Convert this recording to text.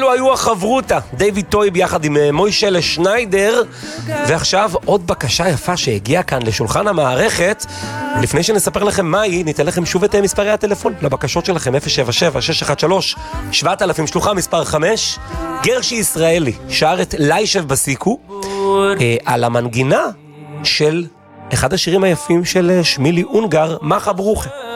אלו היו החברותה, דיוויד טויב יחד עם מוישלה שניידר, ועכשיו עוד בקשה יפה שהגיעה כאן לשולחן המערכת. לפני שנספר לכם מהי, ניתן לכם שוב את מספרי הטלפון לבקשות שלכם, 077-613-7000, שלוחה מספר 5. גרשי ישראלי שר את ליישב בסיקו על המנגינה של אחד השירים היפים של שמילי אונגר, מחה ברוכה.